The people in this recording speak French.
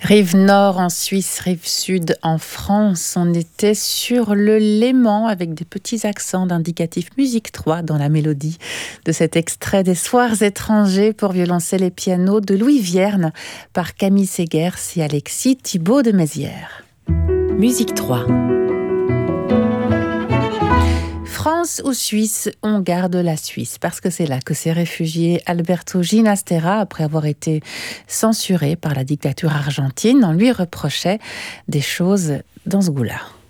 Rive nord en Suisse, rive sud en France, on était sur le Léman avec des petits accents d'indicatif musique 3 dans la mélodie de cet extrait des Soirs étrangers pour violoncelle et piano de Louis Vierne par Camille Segers et Alexis Thibault de Mézières. Musique 3. France ou Suisse, on garde la Suisse parce que c'est là que s'est réfugié Alberto Ginastera après avoir été censuré par la dictature argentine. On lui reprochait des choses dans ce goût-là.